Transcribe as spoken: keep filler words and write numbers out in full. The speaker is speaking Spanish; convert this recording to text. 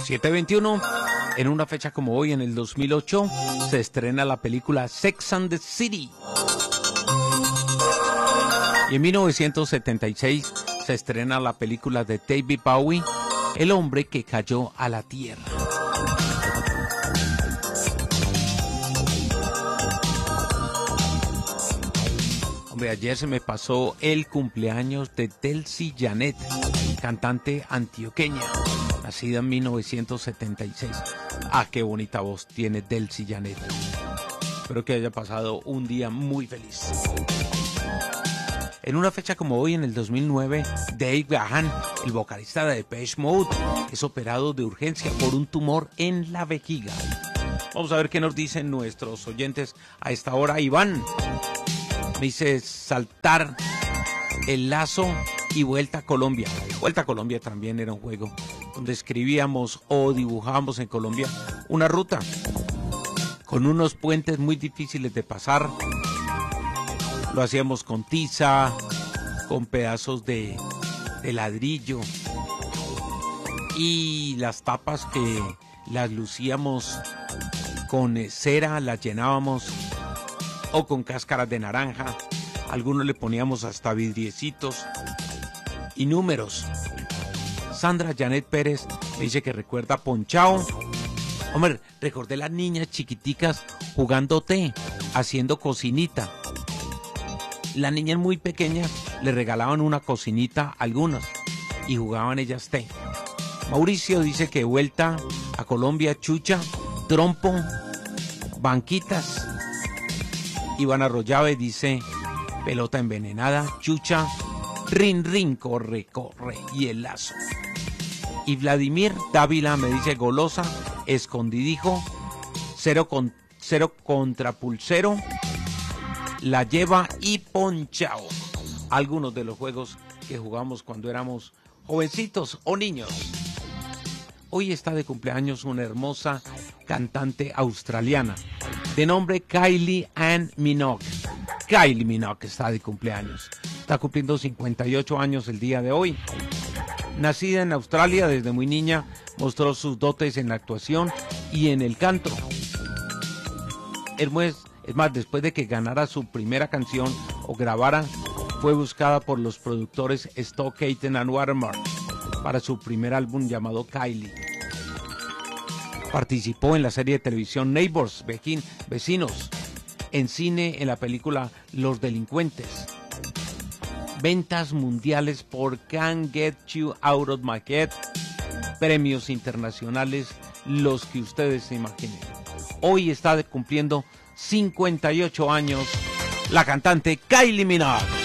siete veintiuno, en una fecha como hoy, en el dos mil ocho, se estrena la película Sex and the City. Y en mil novecientos setenta y seis se estrena la película de David Bowie, El hombre que cayó a la tierra. Hombre, ayer se me pasó el cumpleaños de Delcy Janet, cantante antioqueña, nacida en mil novecientos setenta y seis. Ah, qué bonita voz tiene Delcy Janet. Espero que haya pasado un día muy feliz. En una fecha como hoy, en el dos mil nueve, Dave Gahan, el vocalista de Depeche Mode, es operado de urgencia por un tumor en la vejiga. Vamos a ver qué nos dicen nuestros oyentes a esta hora. Iván me dice saltar el lazo y Vuelta a Colombia. Vuelta a Colombia también era un juego donde escribíamos o dibujábamos en Colombia una ruta con unos puentes muy difíciles de pasar. Lo hacíamos con tiza, con pedazos de, de ladrillo, y las tapas que las lucíamos con cera, las llenábamos o con cáscaras de naranja. Algunos le poníamos hasta vidriecitos y números. Sandra Janet Pérez me dice que recuerda Ponchao. Hombre, recordé las niñas chiquiticas jugando té, haciendo cocinita. Las niñas muy pequeñas le regalaban una cocinita a algunos y jugaban ellas té. Mauricio dice que Vuelta a Colombia, chucha, trompo, banquitas. Iván Arroyave dice pelota envenenada, chucha, rin rin, corre, corre, y el lazo. Y Vladimir Dávila me dice golosa, escondidijo, cero, con, cero contra pulsero, la lleva y Ponchao. Algunos de los juegos que jugamos cuando éramos jovencitos o niños. Hoy está de cumpleaños una hermosa cantante australiana de nombre Kylie Ann Minogue. Kylie Minogue está de cumpleaños. Está cumpliendo cincuenta y ocho años el día de hoy. Nacida en Australia, desde muy niña mostró sus dotes en la actuación y en el canto. Es más, después de que ganara su primera canción o grabara, fue buscada por los productores Stock Aitken and Watermark para su primer álbum llamado Kylie. Participó en la serie de televisión Neighbors, Vecinos, en cine en la película Los Delincuentes. Ventas mundiales por Can't Get You Out of My Head, premios internacionales, los que ustedes se imaginen. Hoy está cumpliendo cincuenta y ocho años la cantante Kylie Minogue.